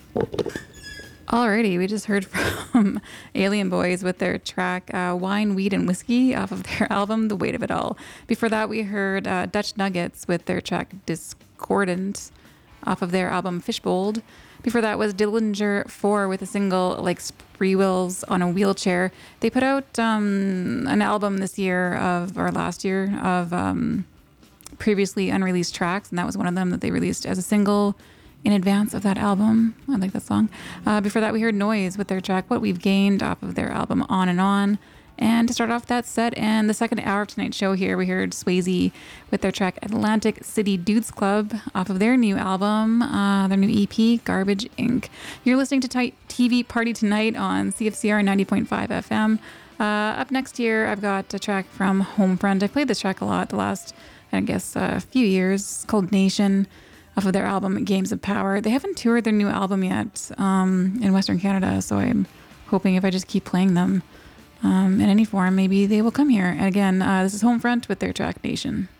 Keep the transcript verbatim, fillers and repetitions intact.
Alrighty, we just heard from Alien Boys with their track uh, Wine, Weed, and Whiskey off of their album The Weight of It All. Before that, we heard uh, Dutch Nuggets with their track Discordant off of their album Fishbold. Before that was Dillinger four with a single like Spree Wheels on a Wheelchair. They put out um, an album this year of, or last year, of um, previously unreleased tracks, and that was one of them that they released as a single in advance of that album. I like that song. Uh, before that, we heard Noise with their track What We've Gained off of their album On and On. And to start off that set and the second hour of tonight's show here, we heard Swayze with their track Atlantic City Dudes Club off of their new album, uh, their new E P, Garbage Incorporated. You're listening to T V Party Tonight on C F C R ninety point five F M. Uh, up next here, I've got a track from Homefront. I've played this track a lot the last, I guess, a uh, few years. It's called Nation, off of their album Games of Power. They haven't toured their new album yet um, in Western Canada, so I'm hoping if I just keep playing them um, in any form, maybe they will come here. And again, uh, this is Homefront with their track Nation.